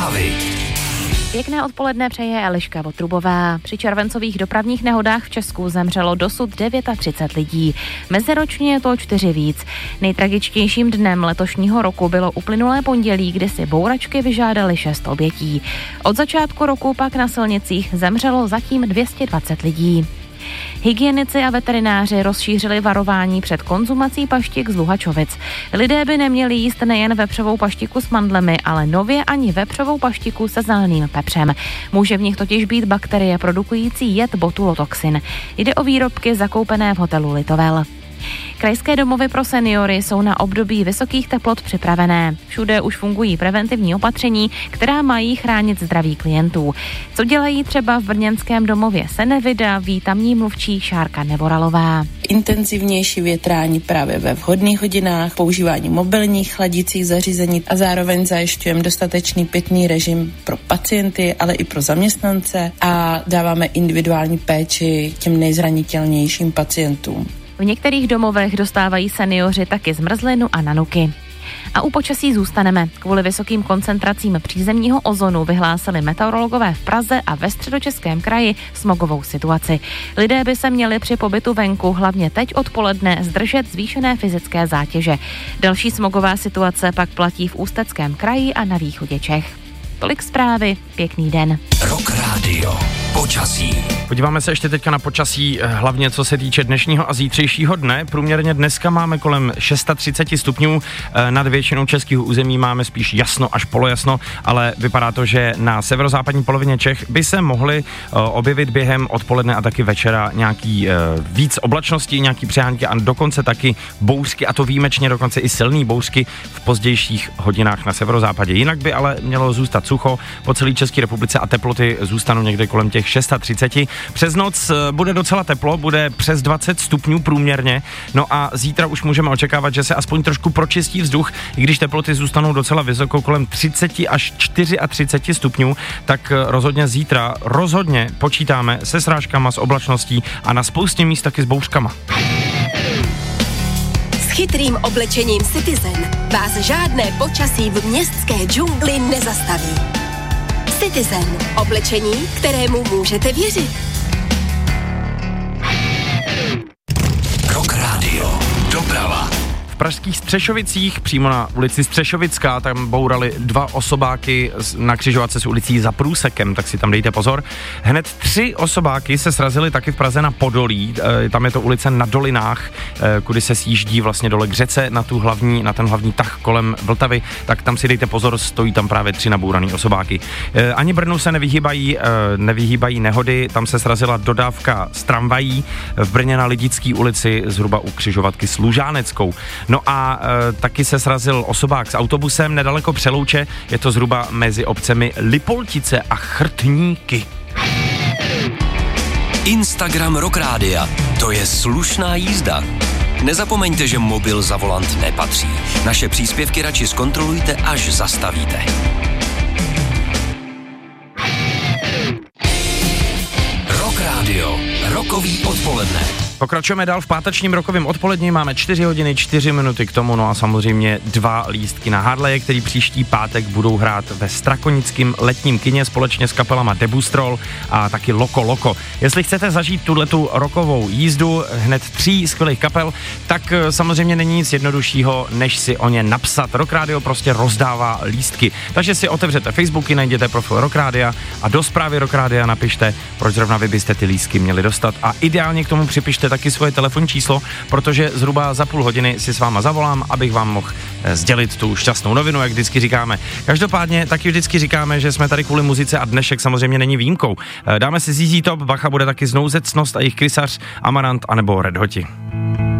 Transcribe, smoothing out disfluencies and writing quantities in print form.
Zprávy. Pěkné odpoledne přeje Eliška Votrubová. Při červencových dopravních nehodách v Česku zemřelo dosud 39 lidí. Meziročně je to 4 víc. Nejtragičtějším dnem letošního roku bylo uplynulé pondělí, kdy si bouračky vyžádaly 6 obětí. Od začátku roku pak na silnicích zemřelo zatím 220 lidí. Hygienici a veterináři rozšířili varování před konzumací paštik z Luhačovic. Lidé by neměli jíst nejen vepřovou paštiku s mandlemi, ale nově ani vepřovou paštiku se zeleným pepřem. Může v nich totiž být bakterie produkující jed botulotoxin. Jde o výrobky zakoupené v hotelu Litovel. Krajské domovy pro seniory jsou na období vysokých teplot připravené. Všude už fungují preventivní opatření, která mají chránit zdraví klientů. Co dělají třeba v brněnském domově Senevida, ví tamní mluvčí Šárka Neboralová. Intenzivnější větrání právě ve vhodných hodinách, používání mobilních chladicích zařízení a zároveň zajišťujeme dostatečný pitný režim pro pacienty, ale i pro zaměstnance a dáváme individuální péči těm nejzranitelnějším pacientům. V některých domovech dostávají seniori taky zmrzlinu a nanuky. A u počasí zůstaneme. Kvůli vysokým koncentracím přízemního ozonu vyhlásili meteorologové v Praze a ve Středočeském kraji smogovou situaci. Lidé by se měli při pobytu venku hlavně teď odpoledne zdržet zvýšené fyzické zátěže. Další smogová situace pak platí v Ústeckém kraji a na východě Čech. Tolik zprávy, pěkný den. Rock Radio. Počasí. Podíváme se ještě teďka na počasí, hlavně co se týče dnešního a zítřejšího dne. Průměrně dneska máme kolem 630 stupňů, nad většinou českého území máme spíš jasno až polojasno, ale vypadá to, že na severozápadní polovině Čech by se mohly objevit během odpoledne a taky večera nějaký víc oblačností, nějaký přehánky a dokonce taky bouřky, a to výjimečně dokonce i silný bouřky v pozdějších hodinách na severozápadě. Jinak by ale mělo zůstat sucho po celé České republice a teploty zůstanou někde kolem těch 630. Přes noc bude docela teplo, bude přes 20 stupňů průměrně, no a zítra už můžeme očekávat, že se aspoň trošku pročistí vzduch, i když teploty zůstanou docela vysoko, kolem 30 až 34 stupňů, tak rozhodně zítra počítáme se srážkama, s oblačností a na spoustě míst taky s bouřkama. S chytrým oblečením Citizen vás žádné počasí v městské džungli nezastaví. Citizen. Oblečení, kterému můžete věřit. Rock Radio. Doprava. V pražských Střešovicích, přímo na ulici Střešovická, tam bourali 2 osobáky na křižovatce s ulicí Za Průsekem, tak si tam dejte pozor. Hned 3 osobáky se srazily taky v Praze na Podolí, tam je to ulice na Dolinách, kudy se sjíždí vlastně dole k řece na ten hlavní tah kolem Vltavy, tak tam si dejte pozor, stojí tam právě 3 nabouraný osobáky. Ani Brnu se nevyhýbají nehody, tam se srazila dodávka z tramvají v Brně na Lidické ulici, zhruba u křižovatky s Lužáneckou. No a taky se srazil osobák s autobusem nedaleko Přelouče, je to zhruba mezi obcemi Lipoltice a Chrtníky. Instagram Rock Rádia. To je slušná jízda. Nezapomeňte, že mobil za volant nepatří. Naše příspěvky radši zkontrolujte, až zastavíte. Rock Radio. Rokový odpoledne. Pokračujeme dál v pátečním rokovém odpolední, máme 4 hodiny, 4 minuty k tomu, no a samozřejmě 2 lístky na Harleje, který příští pátek budou hrát ve Strakonickém letním kině společně s kapelama Debustrol a taky Loko. Jestli chcete zažít tuhletu rokovou jízdu hned 3 skvělých kapel, tak samozřejmě není nic jednoduššího, než si o ně napsat. Rock Radio prostě rozdává lístky, takže si otevřete Facebooky, najděte profil Rock Rádia a do zprávy Rock Rádia napište, proč zrovna vy byste ty lístky měli dostat a ideálně k tomu připište taky svoje telefonní číslo, protože zhruba za půl hodiny si s váma zavolám, abych vám mohl sdělit tu šťastnou novinu, jak vždycky říkáme. Každopádně taky vždycky říkáme, že jsme tady kvůli muzice a dnešek samozřejmě není výjimkou. Dáme si ZZ Top, Bacha bude taky Znouzecnost a jejich Krysař, Amarant anebo Red Hoti.